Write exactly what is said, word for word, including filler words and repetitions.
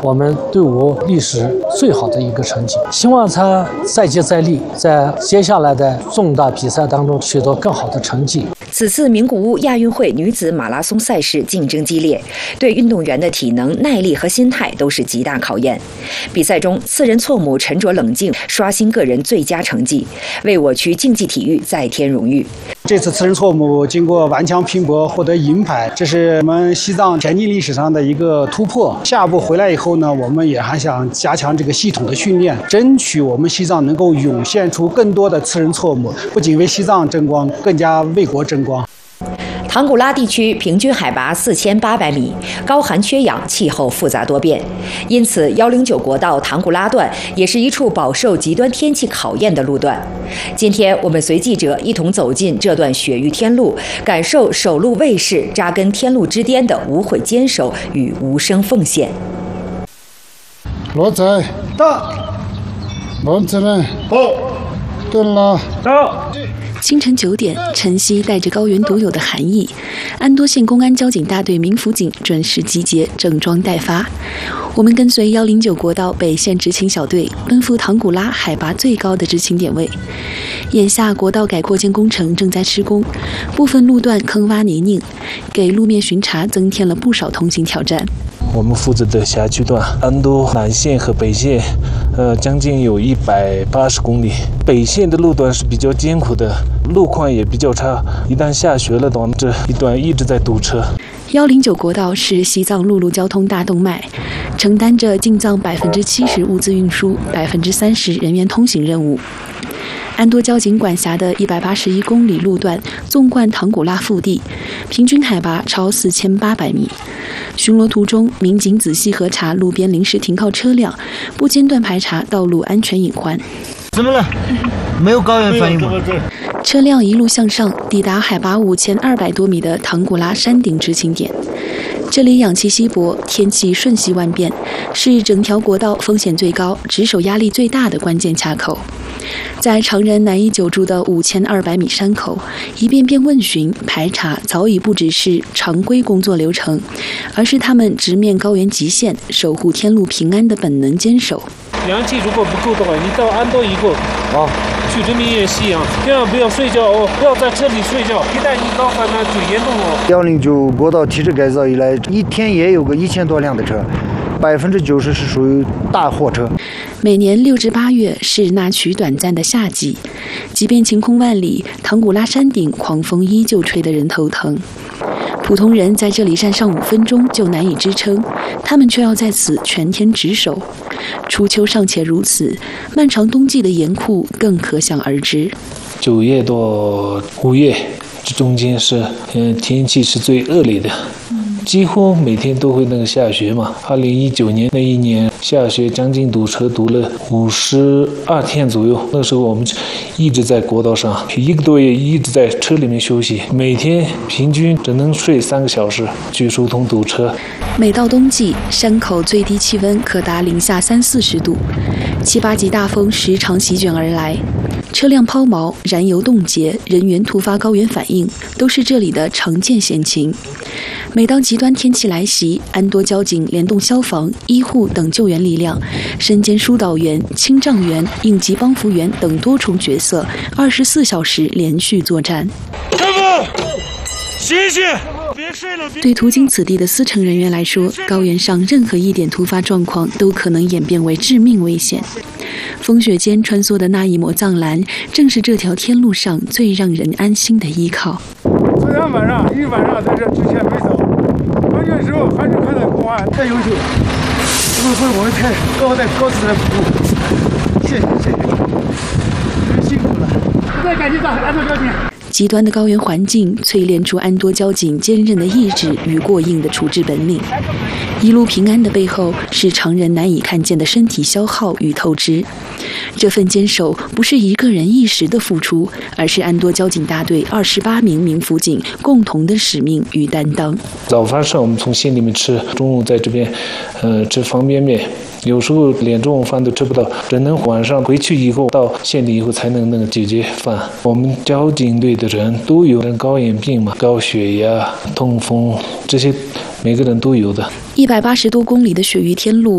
我们队伍历史最好的一个成绩。希望他再接再厉，在接下来的重大比赛当中取得更好的成绩。 此次名古屋亚运会女子马拉松赛事竞争激烈，对运动员的体能、耐力和心态都是极大考验。比赛中，次人错母沉着冷静，刷新个人最佳成绩，为我区竞技体育再添荣誉。 这次次人错母经过顽强拼搏获得银牌，这是我们西藏田径历史上的一个突破。下一步回来以后呢，我们也还想加强这个系统的训练，争取我们西藏能够涌现出更多的次人错母，不仅为西藏争光，更加为国争光。 唐古拉地区平均海拔四千八百米，高寒缺氧，气候复杂多变，因此一零九国道唐古拉段也是一处饱受极端天气考验的路段。今天我们随记者一同走进这段雪域天路，感受守路卫士扎根天路之巅的无悔坚守与无声奉献。 罗仔到，王子们到，对了到。 清晨九点，晨曦带着高原独有的寒意，安多县公安交警大队民辅警准时集结，整装待发。我们跟随一零九国道北线执勤小队奔赴唐古拉海拔最高的执勤点位。眼下国道改扩建工程正在施工，部分路段坑洼泥泞，给路面巡查增添了不少通行挑战。 我们负责的辖区段安多南线和北线，呃，将近有一百八十公里。北线的路段是比较艰苦的，路况也比较差。一旦下雪了的话，这一段一直在堵车。 一零九国道是西藏陆路交通大动脉，承担着进藏百分之七十物资运输、百分之三十人员通行任务。安多交警管辖的一百八十一公里路段纵贯唐古拉腹地，平均海拔超四千八百米。巡逻途中，民警仔细核查路边临时停靠车辆，不间断排查道路安全隐患。 怎么了？没有高原反应吗？ 车辆一路向上，抵达海拔五千二百多米的唐古拉山顶执勤点。这里氧气稀薄，天气瞬息万变，是整条国道风险最高、值守压力最大的关键卡口。在常人难以久住的五千二百米山口，一遍遍问询、排查早已不只是常规工作流程，而是他们直面高原极限、守护天路平安的本能坚守。 氧气如果不够的话，你到安多以后啊，去人民医院吸氧，千万不要睡觉哦，不要在车里睡觉，一旦一高反呢就严重哦。 一零九国道体制改造以来，一天也有个一千多辆的车。百分之九十是属于大货车。 每年六至八月是那曲短暂的夏季，即便晴空万里，唐古拉山顶狂风依旧吹得人头疼。普通人在这里站上五分钟就难以支撑，他们却要在此全天值守。初秋尚且如此，漫长冬季的严酷更可想而知。 九月到五月这中间是，嗯，天气是最恶劣的。几乎每天都会那个下雪嘛。二零一九年那一年下雪将近堵车，堵了五十二天左右。那时候我们一直在国道上，一个多月一直在车里面休息，每天平均只能睡三个小时，去疏通堵车。 每到冬季，山口最低气温可达零下三四十度，七八级大风时常席卷而来。车辆抛锚、燃油冻结、人员突发高原反应，都是这里的常见险情。每当极端天气来袭，安多交警联动消防、医护等救援力量，身兼疏导员、清障员、应急帮扶员等多重角色，二十四小时连续作战。 师傅，醒醒！别睡了！ 对途经此地的司乘人员来说，高原上任何一点突发状况都可能演变为致命危险。风雪间穿梭的那一抹藏蓝，正是这条天路上最让人安心的依靠。 昨天晚上一晚上在这之前没走，关键时候还是看到公安太优秀了，这么为我们太高在高姿态服务，谢谢谢谢，你们辛苦了，再感谢大安多交警。 极端的高原环境淬炼出安多交警坚韧的意志与过硬的处置本领。一路平安的背后，是常人难以看见的身体消耗与透支。这份坚守不是一个人一时的付出，而是安多交警大队二十八名民辅警共同的使命与担当。 早饭上我们从县里面吃，中午在这边，呃，吃方便面。有时候连中午饭都吃不到，只能晚上回去以后到县里以后才能那个解决饭。我们交警队的人都有人高原病嘛，高血压、痛风这些，每个人都有的。 一百八十多公里的雪域天路，